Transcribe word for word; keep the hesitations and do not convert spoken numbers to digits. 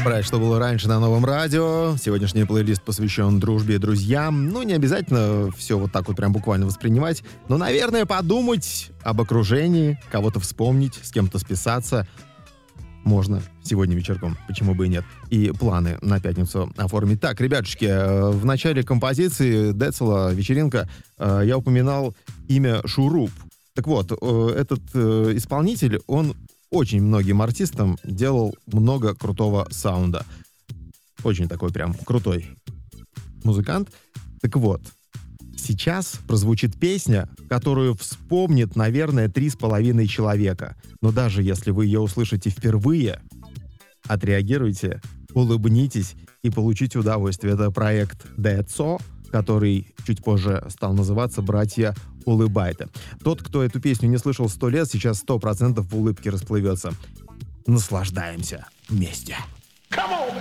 разобрать, что было раньше на Новом радио. Сегодняшний плейлист посвящен дружбе и друзьям. Ну, не обязательно все вот так вот прям буквально воспринимать, но, наверное, подумать об окружении, кого-то вспомнить, с кем-то списаться можно сегодня вечерком, почему бы и нет. И планы на пятницу оформить. Так, ребятушки, в начале композиции Децела «Вечеринка» я упоминал имя Шуруп. Так вот, этот исполнитель, он очень многим артистам делал много крутого саунда. Очень такой прям крутой музыкант. Так вот, сейчас прозвучит песня, которую вспомнит, наверное, три с половиной человека. Но даже если вы ее услышите впервые, отреагируйте, улыбнитесь и получите удовольствие. Это проект Децо, который чуть позже стал называться «Братья Улыбайте». Тот, кто эту песню не слышал сто лет, сейчас сто процентов в улыбке расплывется. Наслаждаемся вместе. Come on,